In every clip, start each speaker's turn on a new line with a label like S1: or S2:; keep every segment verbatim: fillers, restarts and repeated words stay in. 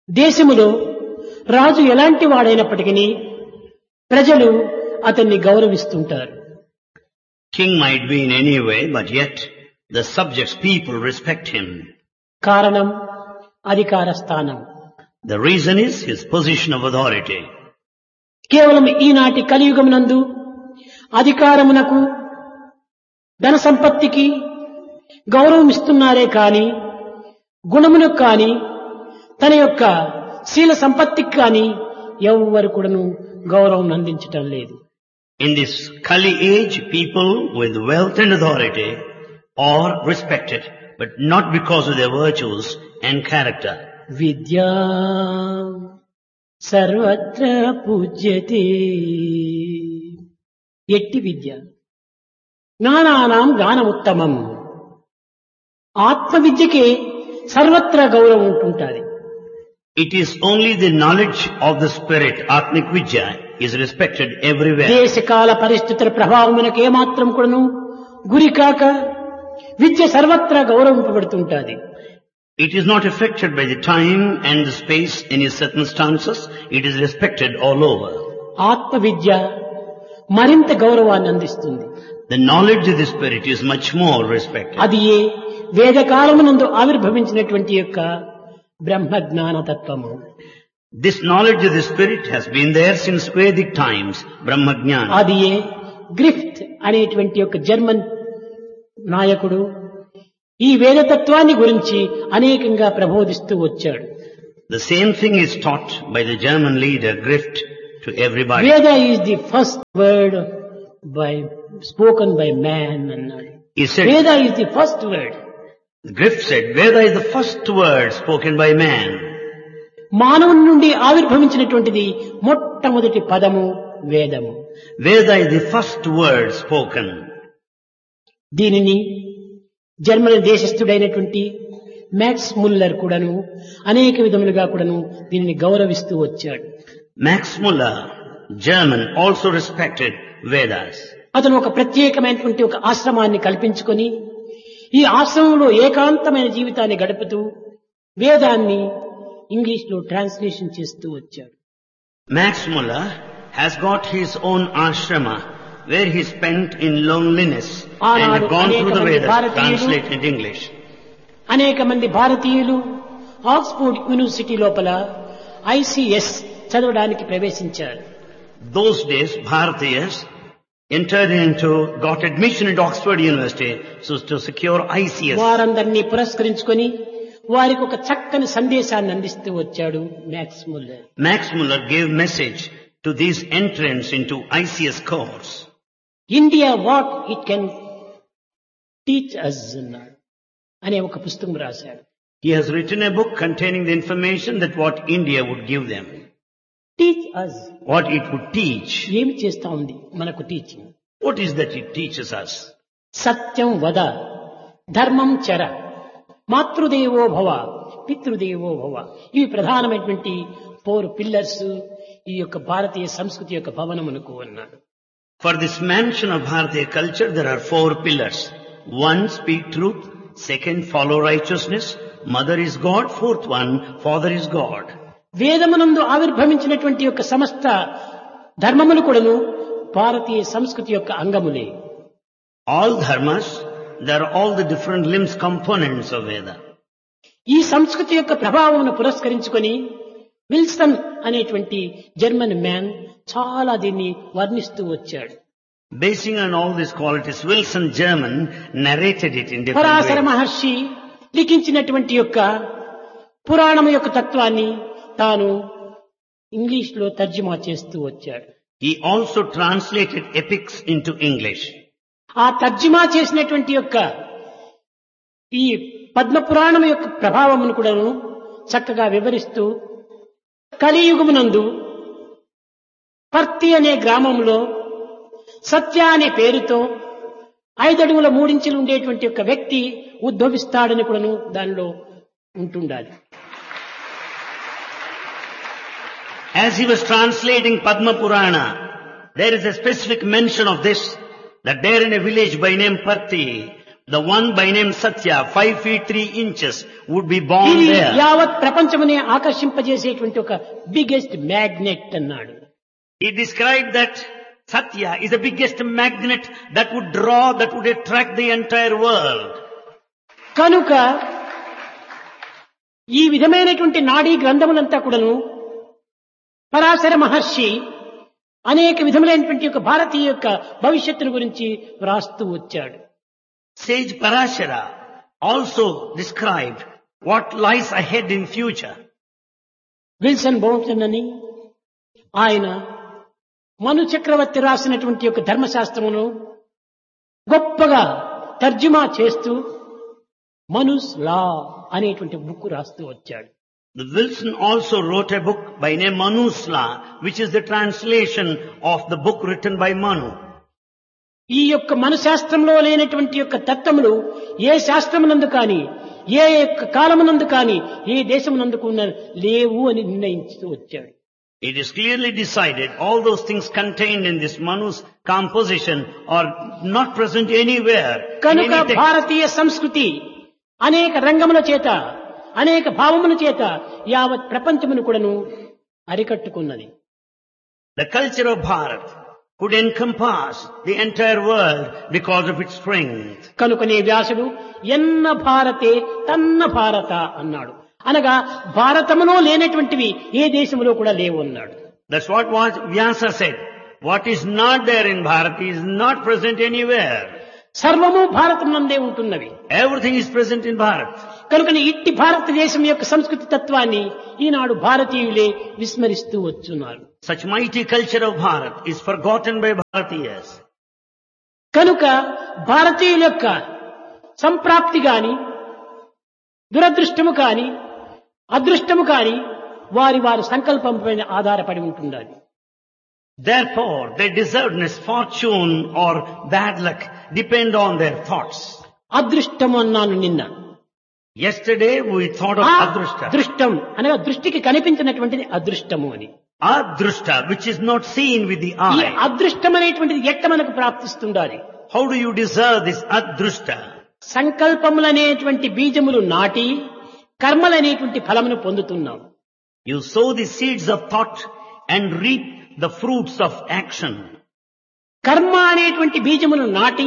S1: దేశములో రాజు ఎలాంటి వాడైనప్పటికీ ప్రజలు అతన్ని గౌరవిస్తుంటారు.
S2: King might be in any way, but yet the subjects, people respect him.
S1: కారణం అధికార స్థానం.
S2: The reason is his position of authority.
S1: కేవలం ఈనాటి కలియుగమునందు అధికారమునకు ధన సంపత్తికి గౌరవం ఇస్తున్నారే కాని గుణమునకు కాని తన యొక్క శీల సంపత్తికి కాని ఎవ్వరు కూడాను గౌరవం అందించటం లేదు.
S2: In this Kali age, people with wealth and authority are respected, but not because of their virtues and character.
S1: విద్యా సర్వత్ర పూజ్యతే. ఎట్టి విద్య జ్ఞానానాం జ్ఞానముత్తమం. ఆత్మ విద్యకే సర్వత్రా గౌరవం ఉంటుంటుంది.
S2: It is only the knowledge of the spirit, Atmik Vidya, is respected everywhere.
S1: దేశకాల పరిస్థితుల ప్రభావమునకు ఏమాత్రం కూడాను గురి కాక విద్య సర్వత్రా గౌరవింపబడుతుంటుంది.
S2: It is not affected by the time and the space, any circumstances. It is respected all over.
S1: ఆత్మ విద్య మరింత గౌరవాన్ని అందిస్తుంది.
S2: The knowledge of the spirit is much more respected.
S1: అది ఏ వేదకాలమునందు ఆవిర్భవించినటువంటి యొక్క బ్రహ్మ జ్ఞాన తత్వము.
S2: This knowledge of the spirit has been there since Vedic times, Brahma Jnana.
S1: అది ఏ grift అనేటువంటి యొక్క జర్మన్ నాయకుడు ఈ వేదతత్వాన్ని గురించి అనేకంగా ప్రబోధిస్తూ వచ్చాడు.
S2: The same thing is taught by the German leader, Grift, to everybody.
S1: వేద is the first word by spoken by man అన్నాడు.
S2: He said,
S1: వేద is the first word.
S2: Grift said, Veda is the first word spoken by man.
S1: మానవుని నుండి ఆవిర్భవించినటువంటిది మొట్టమొదటి పదము వేదము.
S2: Veda is the first word spoken.
S1: దీనిని Germany దేశస్థుడైనటువంటి max Muller కూడాను అనేక విధములుగా కూడాను దీనిని గౌరవిస్తూ వచ్చాడు.
S2: Max Muller, German, also respected Vedas.
S1: అతను ఒక ప్రత్యేకమైనటువంటి ఒక ఆశ్రమాన్ని కల్పించుకొని ఈ ఆశ్రమంలో ఏకాంతమైన జీవితాన్ని గడుపుతూ వేదాన్ని ఇంగ్లీష్ లో ట్రాన్స్లేషన్ చేస్తూ వచ్చాడు.
S2: Max Muller has got his own ashrama where he spent in loneliness and had gone through the Vedas translated in English.
S1: అనేక మంది భారతీయులు ఆక్స్ఫోర్డ్ యూనివర్సిటీ లోపల ఐసిఎస్ చదవడానికి ప్రవేశించారు.
S2: Those days, Bharatiyas entered into, got admission into Oxford University so to secure I C S.
S1: వారందరినీ పురస్కరించుకొని వారికి ఒక చక్కని సందేశాన్ని అందిస్తూ వచ్చాడు max Muller.
S2: Max Muller gave message to these entrants into I C S course.
S1: India what it can teach అస్ అన్నాడు అనే ఒక పుస్తకం రాశాడు.
S2: He has written a book containing the information that what India would give them.
S1: Teach us.
S2: What it would teach.
S1: ఏమి చేస్తా ఉంది మనకు teaching?
S2: What is that it teaches us?
S1: సత్యం వద, ధర్మం చర, మాతృదేవో భవ, పితృదేవో భవ. ఇవి ప్రధానమైనటువంటి ఫోర్ పిల్లర్స్ ఈ యొక్క భారతీయ సంస్కృతి యొక్క భవనమునకు అన్నాడు.
S2: For this mansion of Bharatiya culture, there are four pillars. One, speak truth. Second, follow righteousness. Mother is God. Fourth one, father is God.
S1: వేదమునందు ఆవిర్భవించినటువంటి యొక్క సమస్త ధర్మములు కూడాను భారతీయ సంస్కృతి యొక్క అంగములే.
S2: All dharmas, there are all the different limbs, components of Veda.
S1: ఈ సంస్కృతి యొక్క ప్రభావమును పురస్కరించుకొని విల్సన్ అనేటువంటి జర్మన్ మ్యాన్ చాలా దీన్ని వర్ణిస్తూ వచ్చాడు.
S2: Basing on all these qualities, Wilson German narrated it in different
S1: Parashara
S2: ways.
S1: మహర్షి లిఖించినటువంటి యొక్క పురాణము యొక్క తత్వాన్ని తాను ఇంగ్లీష్ లో తర్జుమా చేస్తూ వచ్చాడు.
S2: He also translated epics into English.
S1: ఆ తర్జుమా చేసినటువంటి యొక్క ఈ పద్మ పురాణం యొక్క ప్రభావమును కూడాను చక్కగా వివరిస్తూ కలియుగమునందు పర్తి అనే గ్రామంలో సత్య అనే పేరుతో ఐదడుగుల మూడించులు ఉండేటువంటి ఒక వ్యక్తి ఉద్భవిస్తాడని కూడాను దానిలో ఉంటుండాలి.
S2: As he was translating Padma Purana, there is a specific mention of this, that there in a village by name Parthi, The one by name Satya, five feet three inches, would be born
S1: ఇది
S2: there.
S1: యావత్ ప్రపంచమునే ఆకర్షింపజేసేటువంటి ఒక biggest magnet అన్నాడు.
S2: He described that Satya is the biggest magnet that would draw, that would attract the entire world.
S1: కనుక ఈ విధమైనటువంటి నాడీ గ్రంథములంతా కూడాను పరాశర మహర్షి అనేక విధములైనటువంటి యొక్క భారతీయ యొక్క భవిష్యత్తును గురించి వ్రాస్తూ వచ్చాడు.
S2: Sage Parashara also described what lies ahead in future.
S1: Wilson బౌంటన్ అని ఆయన మను చక్రవర్తి రాసినటువంటి యొక్క ధర్మశాస్త్రమును గొప్పగా తర్జుమా చేస్తూ మనుస్ లా అనేటువంటి బుక్ రాస్తూ వచ్చాడు.
S2: The Wilson also wrote a book by name Manu's Law, which is the translation of the book written by Manu.
S1: ఈ యొక్క మనశాస్త్రంలో లేనటువంటి యొక్క తత్వములు ఏ శాస్త్రమునందు కానీ ఏ యొక్క కాలమునందు కానీ ఏ దేశమునందుకు ఉన్న లేవు అని నిర్ణయించుతూ వచ్చాడు.
S2: It is clearly decided all those things contained in this Manu's composition are not present anywhere. in
S1: కనుక
S2: any text.
S1: భారతీయ సంస్కృతి అనేక రంగముల చేత అనేక భావముల చేత యావత్ ప్రపంచమును కూడాను అరికట్టుకున్నది.
S2: The culture of Bharat could encompass the entire world because of its strength.
S1: కనుకనే వ్యాసుడు ఎన్న భారతే తన్న భారత అన్నాడు. అనగా భారతములో లేనటువంటివి ఏ దేశములో కూడా లేవు అన్నాడు.
S2: That's what was- Vyasa said. What is not there in Bharat is not present anywhere.
S1: సర్వము భారతమునందే ఉంటున్నవి.
S2: Everything is present in Bharat.
S1: కనుకనే ఇట్టి భారతదేశం యొక్క సంస్కృతి తత్వాన్ని ఈనాడు భారతీయులే విస్మరిస్తూ వచ్చున్నారు.
S2: Such mighty culture of Bharat is forgotten by Bharatiyas.
S1: కనుక భారతీయుల యొక్క సంప్రాప్తి గాని దురదృష్టము కాని అదృష్టము కాని వారి వారి సంకల్పం పైన ఆధారపడి ఉంటుండాలి.
S2: Therefore, their deservedness, fortune or bad luck depend on their thoughts.
S1: అదృష్టము అన్నాను నిన్న.
S2: Yesterday we thought of
S1: ఆ
S2: Adrushta.
S1: దృష్టం అనగా దృష్టికి కనిపించినటువంటిది అదృష్టము అని.
S2: Adrushta, which is not seen with the
S1: ఈ
S2: eye.
S1: అదృష్టం అనేటువంటిది ఎట్ట మనకు ప్రాప్తిస్తుండాలి?
S2: How do you deserve this Adrushta?
S1: సంకల్పములనేటువంటి బీజములు నాటి కర్మలనేటువంటి ఫలమును పొందుతున్నాం.
S2: You sow the seeds of thought and reap the fruits of action.
S1: కర్మ అనేటువంటి బీజములు నాటి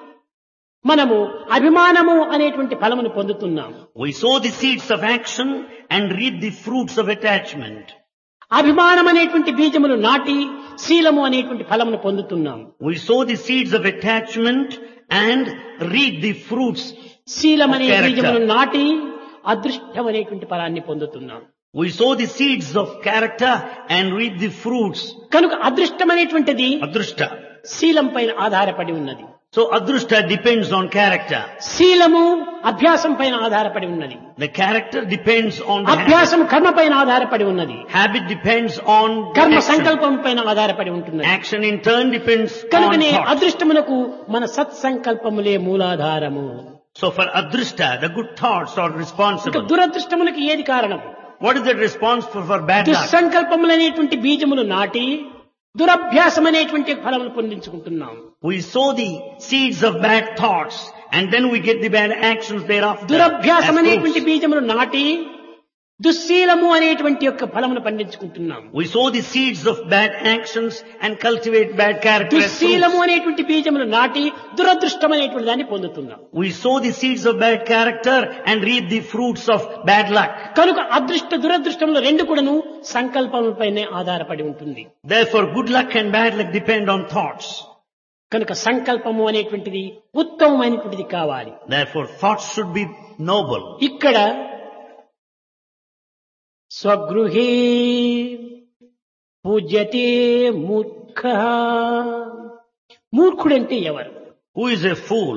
S1: మనము అభిమానము అనేటువంటి ఫలమును పొందుతున్నాం.
S2: We sow the seeds of action and reap the fruits of attachment.
S1: అభిమానం అనేటువంటి బీజములు నాటి శీలము అనేటువంటి ఫలమును పొందుతున్నాం.
S2: We sow the seeds of attachment and reap the fruits.
S1: శీలం అనే
S2: Of character.
S1: బీజమును నాటి అదృష్టం అనేటువంటి ఫలాన్ని పొందుతున్నాం.
S2: We sow the seeds of character and reap the fruits.
S1: కనుక అదృష్టం అనేటువంటిది
S2: Adrushta.
S1: శీలం పైన ఆధారపడి ఉన్నది.
S2: So Adrushta depends on character.
S1: శీలము అభ్యాసం పైన ఆధారపడి ఉన్నది.
S2: The character depends on the habit.
S1: అభ్యాసం కర్మ పైన ఆధారపడి ఉన్నది.
S2: Habit depends on the
S1: కర్మ
S2: action.
S1: సంకల్పం పైన ఆధారపడి ఉంటున్నది.
S2: Action in turn depends on
S1: కనుకనే
S2: thought.
S1: అదృష్టమునకు మన సత్సంకల్పములే మూలాధారము.
S2: So for Adrushta, the good thoughts are
S1: ఇక
S2: responsible.
S1: దురదృష్టములకు ఏది కారణం?
S2: What is the responsible for bad luck?
S1: దుస్సంకల్పములనేటువంటి బీజములు నాటి దురభ్యాసం అనేటువంటి ఫలములు పొందించుకుంటున్నాం.
S2: We sow the seeds of bad thoughts and then we get the bad actions thereafter.
S1: దురభ్యాసం
S2: as
S1: అనేటువంటి
S2: fruits.
S1: బీజములు నాటి దుశ్శీలము అనేటువంటి యొక్క ఫలమును పండించుకుంటున్నాం.
S2: We sow the seeds of bad actions and cultivate bad character as
S1: దుశ్శీలము
S2: fruits.
S1: అనేటువంటి బీజములు నాటి దురదృష్టం అనేటువంటి దాన్ని పొందుతున్నాం.
S2: We sow the seeds of bad character and reap the fruits of bad luck.
S1: కనుక అదృష్ట దురదృష్టములు రెండు కూడాను సంకల్పములపైనే ఆధారపడి ఉంటుంది.
S2: Therefore, good luck and bad luck depend on thoughts.
S1: కనుక సంకల్పము అనేటువంటిది ఉత్తమమైనటువంటిది కావాలి.
S2: Therefore, thoughts should be noble.
S1: ఇక్కడ స్వగృహే పూజ్యతే మూర్ఖ. మూర్ఖుడంటే ఎవరు?
S2: Who is a fool?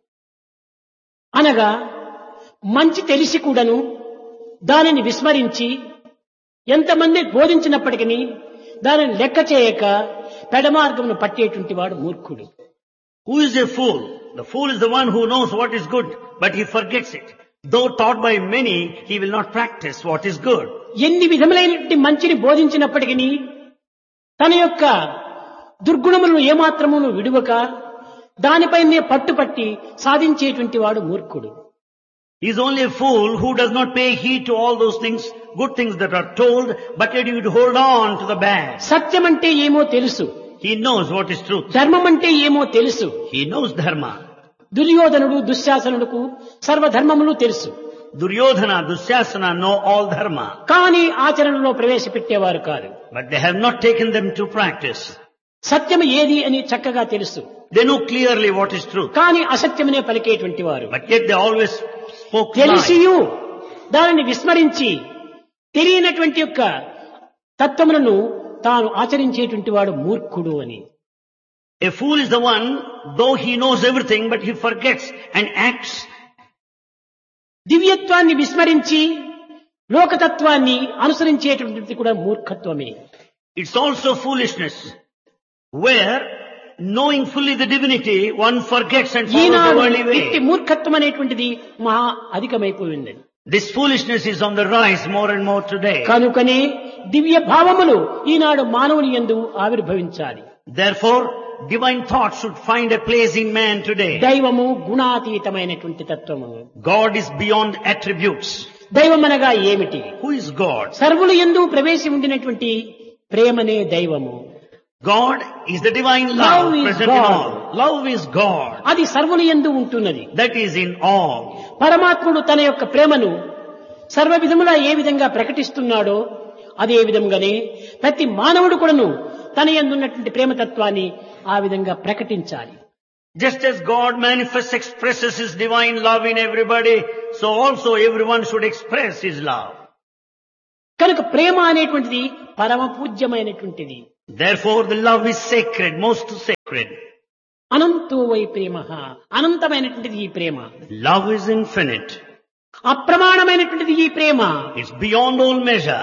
S1: అనగా మంచి తెలిసి కూడాను దానిని విస్మరించి ఎంతమంది బోధించినప్పటికీ దానిని లెక్క చేయక పెడమార్గమును పట్టేటువంటి వాడు మూర్ఖుడు.
S2: Who is a fool? The fool is the one who knows what is good, but he forgets it. Though taught by many, he will not practice what is good.
S1: ఎన్ని విధములైనటువంటి మంచిని బోధించినప్పటికీ తన యొక్క దుర్గుణములను ఏమాత్రమును విడువక దానిపైనే పట్టుపట్టి సాధించేటువంటి వాడు మూర్ఖుడు.
S2: He is only a fool who does not pay heed to all those things, good things that are told, but yet he would hold on to the bad.
S1: సత్యం అంటే ఏమో తెలుసు,
S2: He knows what is truth.
S1: ధర్మం అంటే ఏమో తెలుసు.
S2: He knows dharma.
S1: దుర్యోధనుడు దుశ్శాసనుడుకు సర్వధర్మములు తెలుసు,
S2: Duryodhana, Dusyasana know all dharma,
S1: కానీ ఆచరణలో ప్రవేశపెట్టేవారు కాదు.
S2: but they have not taken them to practice.
S1: సత్యం ఏది అని చక్కగా తెలుసు,
S2: They know clearly what is truth,
S1: కానీ అసత్యమనే పలికేటువంటి వారు.
S2: but yet they always spoke lie.
S1: తెలిసియు దానిని విస్మరించి తెలియనటువంటి యొక్క తత్వములను తాను ఆచరించేటువంటి వాడు మూర్ఖుడు అని.
S2: A fool is the one, though he knows everything, but he forgets and acts.
S1: దివ్యత్వాన్ని విస్మరించి లోకతత్వాన్ని అనుసరించేటువంటిది కూడా మూర్ఖత్వమే.
S2: It's also foolishness, where knowing fully the divinity, one forgets and follows the
S1: Eenadu
S2: worldly
S1: ఇట్టి
S2: way.
S1: మూర్ఖత్వం అనేటువంటిది మహా అధికమైపోయింది.
S2: This foolishness is on the rise more and more today.
S1: కనుకనే దివ్య భావములు ఈనాడు మానవుని యందు ఆవిర్భవించాలి.
S2: Therefore, divine thought should find a place in man today.
S1: దైవము గుణాతీతమైనటువంటి తత్వము.
S2: God is beyond attributes.
S1: దైవం అనగా ఏమిటి?
S2: Who is God?
S1: సర్వులు యందు ప్రవేశం ఉండినటువంటి ప్రేమనే దైవము.
S2: God is the divine love,
S1: Love is
S2: present in
S1: God.
S2: all. Love is God.
S1: అది సర్వుల యందు ఉంటున్నది.
S2: That is in all.
S1: పరమాత్ముడు తన యొక్క ప్రేమను సర్వ విధములా ఏ విధంగా ప్రకటిస్తున్నాడో అదే విధంగానే ప్రతి మానవుడు కూడాను తన యందున్నటువంటి ప్రేమతత్వాన్ని ఆ విధంగా ప్రకటించాలి.
S2: Just as God manifests, expresses His divine love in everybody, so also everyone should express His love.
S1: కనుక ప్రేమ అనేటువంటిది పరమ పూజ్యమైనటువంటిది.
S2: Therefore the love is sacred, most sacred.
S1: అనంతో why ప్రేమ, అనంతమైనటువంటిది ఈ ప్రేమ.
S2: Love is infinite.
S1: అప్రమాణమైనటువంటిది ఈ ప్రేమ.
S2: It's beyond all measure.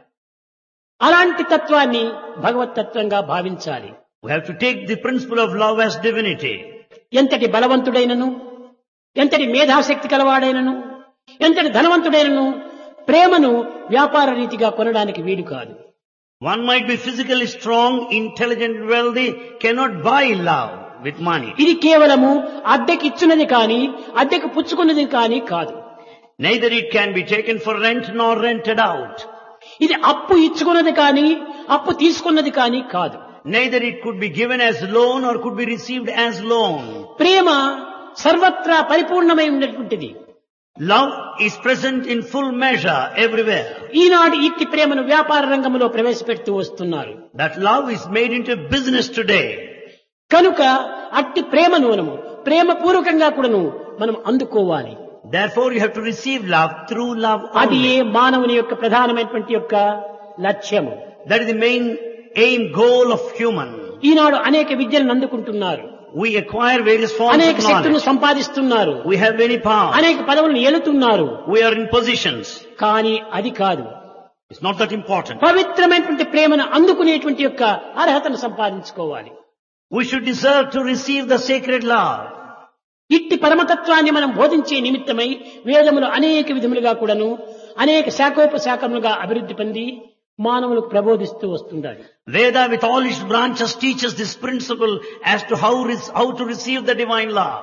S1: అలాంటి తత్వాన్ని భగవత్ తత్వంగా భావించాలి.
S2: We have to take the principle of love as divinity.
S1: ఎంతటి బలవంతుడైనను, ఎంతటి మేధాశక్తి కలవాడైనను, ఎంతటి ధనవంతుడైనను ప్రేమను వ్యాపార రీతిగా కొనడానికి వీలు కాదు.
S2: One might be physically strong, intelligent, wealthy, cannot buy love with money.
S1: ఇది కేవలము అద్దెకి ఇచ్చున్నది కానీ అద్దెకు పుచ్చుకున్నది కానీ కాదు.
S2: Neither it can be taken for rent nor rented out.
S1: ఇది అప్పు ఇచ్చుకున్నది కానీ అప్పు తీసుకున్నది కానీ కాదు.
S2: Neither it could be given as loan or could be received as loan.
S1: ప్రేమ సర్వత్రా పరిపూర్ణమై ఉన్నటువంటిది.
S2: Love is present in full measure everywhere.
S1: ఈనాడు ఇట్టి ప్రేమను వ్యాపార రంగంలో ప్రవేశపెడుతూ వస్తున్నారు.
S2: That love is made into business today.
S1: కనుక అట్టి ప్రేమను మనము ప్రేమపూర్వకంగా కూడాను మనం అందుకోవాలి.
S2: Therefore you have to receive love through love
S1: అది
S2: only.
S1: ఏ మానవుని యొక్క ప్రధానమైనటువంటి యొక్క లక్ష్యము.
S2: That is the main aim, goal of human.
S1: ఈనాడు అనేక విద్యలను అందుకుంటున్నారు,
S2: We acquire various forms
S1: అనేక
S2: of
S1: శక్తులను
S2: knowledge.
S1: సంపాదిస్తున్నారు,
S2: We have many powers.
S1: అనేక పదవులను ఏలుతున్నారు.
S2: We are in positions.
S1: కానీ అది కాదు,
S2: It's not that important.
S1: పవిత్రమైనటువంటి ప్రేమను అందుకునేటువంటి యొక్క అర్హతను సంపాదించుకోవాలి.
S2: We should deserve to receive the sacred love.
S1: ఇట్టి పరమతత్వాన్ని మనం బోధించే నిమిత్తమై వేదములు అనేక విధములుగా కూడాను అనేక శాఖోపశాఖములుగా అభివృద్ధి పొంది మానవులకు ప్రబోధిస్తూ వస్తుండాలి.
S2: Veda with all its branches teaches this principle as to how, how to receive the divine love.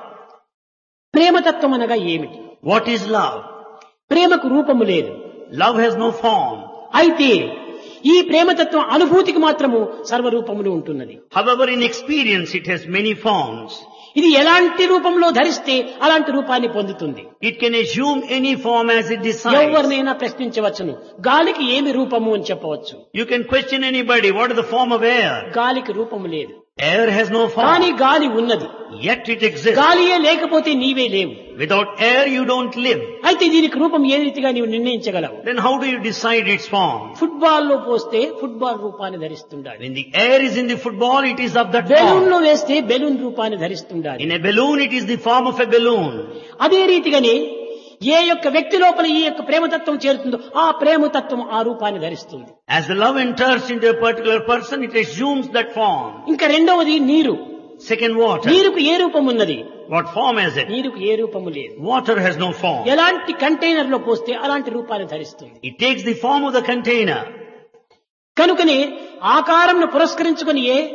S1: ప్రేమతత్వం అనగా ఏమిటి?
S2: What is love?
S1: ప్రేమకు రూపము లేదు.
S2: Love has no form.
S1: అయితే ఈ ప్రేమతత్వం అనుభూతికి మాత్రము సర్వరూపములు ఉంటున్నది.
S2: However, in experience it has many forms.
S1: ఇది ఎలాంటి రూపంలో ధరిస్తే అలాంటి రూపాన్ని పొందుతుంది.
S2: It can assume any form as it decides.
S1: ఎవరినైనా ప్రశ్నించవచ్చును, గాలికి ఏమి రూపము అని చెప్పవచ్చు.
S2: You can question anybody, what is the form of air?
S1: గాలికి రూపము లేదు,
S2: Air has no
S1: కానీ
S2: form,
S1: గాలి ఉన్నది.
S2: yet it exists.
S1: గాలియే లేకపోతే నీవే లేవు.
S2: Without air you don't live.
S1: అయితే దీనికి రూపం ఏ రీతిగా నీవు నిర్ణయించగలవు?
S2: Then how do you decide its form?
S1: Football లో పోస్తే ఫుట్బాల్ రూపాన్ని ధరిస్తుండాలి.
S2: When the air is in the football, it is of that
S1: balloon
S2: form.
S1: లో వేస్తే బెలూన్ రూపాన్ని ధరిస్తుండాలి.
S2: In a balloon, it is the form of a balloon.
S1: అదే రీతిగానే ఏ యొక్క వ్యక్తి లోపల ఈ యొక్క ప్రేమతత్వం చేరుతుందో ఆ ప్రేమతత్వం ఆ రూపాన్ని ధరిస్తుంది.
S2: As the love enters into a particular person, it assumes that form.
S1: ఇంకా రెండవది నీరు.
S2: Second, water.
S1: నీరుకు ఏ రూపం ఉన్నది?
S2: What form has it?
S1: నీరుకు ఏ రూపము లేదు.
S2: Water has no form.
S1: ఎలాంటి కంటైనర్ లో పోస్తే అలాంటి రూపాన్ని ధరిస్తుంది.
S2: It takes the form of the container.
S1: కనుకనే ఆకారంను పురస్కరించుకుని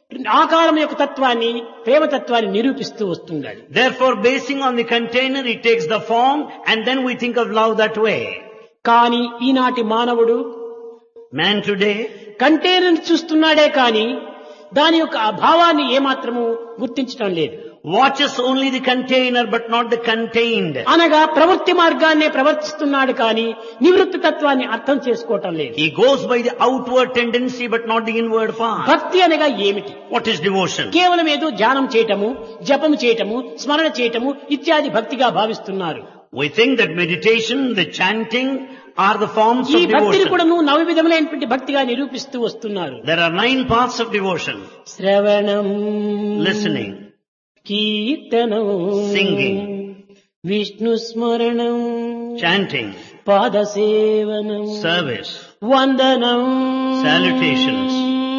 S1: ఆకారం యొక్క తత్వాన్ని ప్రేమ తత్వాన్ని నిరూపిస్తూ వస్తుండాలి.
S2: Therefore, basing on the container, it takes the form and then we think of love that way.
S1: కానీ ఈనాటి మానవుడు
S2: Man today
S1: కంటైనర్ చూస్తున్నాడే కానీ దాని యొక్క అభావాన్ని ఏమాత్రము గుర్తించడం లేదు.
S2: watches only the container but not the contained.
S1: అనగా ప్రవృత్తి మార్గాన్నే ప్రవర్తిస్తున్నాడు కానీ నివృత్తి తత్వాన్ని అర్థం చేసుకోవటం లేదు.
S2: He goes by the outward tendency but not the inward path.
S1: భక్తి అనగా ఏమిటి?
S2: What is devotion?
S1: కేవలం ఏదో ధ్యానం చేయటము, జపము చేయటము, స్మరణ చేయటము ఇత్యాది భక్తిగా భావిస్తున్నారు.
S2: We think that meditation, the chanting are the forms
S1: ఈ
S2: of
S1: భక్తిని
S2: devotion.
S1: కూడా నవ విధములైనటువంటి భక్తిగా నిరూపిస్తూ వస్తున్నారు.
S2: There are nine paths of devotion.
S1: శ్రవణం,
S2: Listening,
S1: కీర్తనం,
S2: Singing,
S1: విష్ణు స్మరణం,
S2: chanting,
S1: పాదసేవనం,
S2: service,
S1: వందనం,
S2: salutations,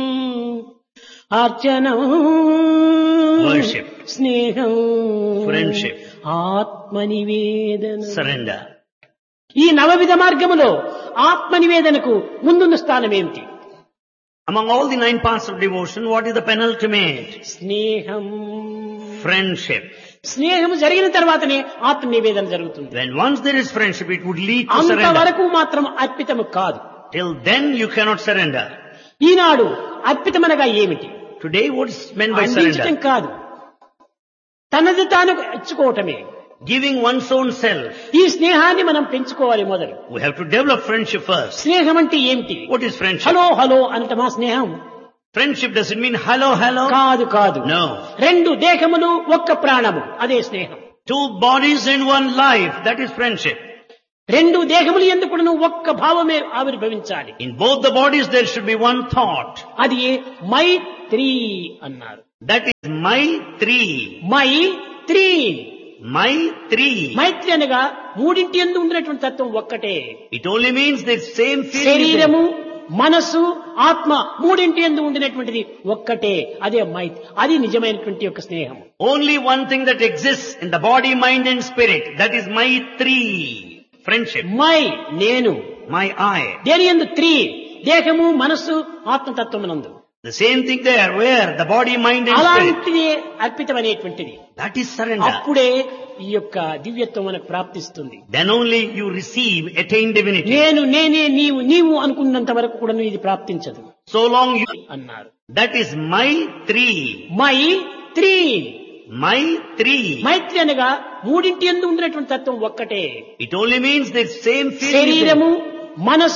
S1: అర్చనం,
S2: worship,
S1: స్నేహం,
S2: friendship,
S1: ఆత్మనివేదన.
S2: surrender.
S1: ఈ నవవిధ మార్గములో ఆత్మనివేదనకు ముందున్న స్థానం ఏమిటి?
S2: Among all the nine paths of devotion, what is the penultimate?
S1: స్నేహం.
S2: Friendship.
S1: స్నేహం జరిగిన తర్వాతనే ఆత్మనివేదన జరుగుతుంది.
S2: When once there is friendship, it would lead to surrender.
S1: అంతవరకు మాత్రం అర్పితము కాదు.
S2: Till then you cannot surrender.
S1: ఈనాడు అర్పితమనగా ఏమిటి?
S2: Today what is meant by
S1: అందించటం
S2: surrender?
S1: కాదు, తనది తాను ఇచ్చుకోవటమే.
S2: Giving one's own self.
S1: ఈ స్నేహాన్ని మనం పెంచుకోవాలి మొదలు.
S2: We have to develop friendship first.
S1: స్నేహం అంటే ఏమిటి?
S2: What is friendship?
S1: Hello hello అనటమా స్నేహం?
S2: Friendship doesn't mean hello, hello.
S1: కాదు కాదు.
S2: No.
S1: రెండు దేహములు ఒక్క ప్రాణము, అదే స్నేహం.
S2: Two bodies and one life, that is friendship.
S1: రెండు దేహములు ఎందుకు ఒక్క భావమే ఆవిర్భవించాలి.
S2: In both the bodies there should be one thought.
S1: అది మైత్రి అన్నారు.
S2: That is Maitri.
S1: Mythri.
S2: Maitri.
S1: మైత్రి అనగా మూడింటి యందు ఉండినటువంటి తత్వం ఒక్కటే.
S2: It only means the same feeling.
S1: శరీరము, మనసు, ఆత్మ మూడింటి యందు ఉండినటువంటిది ఒక్కటే, అదే మైత్రి. అది నిజమైనటువంటి యొక్క స్నేహం.
S2: Only one thing that exists in the body, mind and spirit. That is Maitri. Friendship.
S1: My నేను,
S2: My I.
S1: దేని యందు త్రి, దేహము, మనస్సు, ఆత్మతత్వమునందు.
S2: The same thing there, where the body, mind and spirit.
S1: అలాంటిదే అర్పితం అనేటువంటిది.
S2: That is surrender.
S1: అప్పుడే ఈ యొక్క దివ్యత్వం మనకు ప్రాప్తిస్తుంది.
S2: Then only you receive, attain divinity.
S1: నేను నేనే నీవు నీవు అనుకున్నంత వరకు కూడా ఇది ప్రాప్తించదు
S2: So long you,
S1: అన్నారు.
S2: that is Maitri.
S1: My three.
S2: Maitri.
S1: మైత్రి అనగా మూడింటి యందు ఉండినటువంటి తత్వం ఒక్కటే.
S2: It only means the same feeling.
S1: శరీరము, మనస్సు,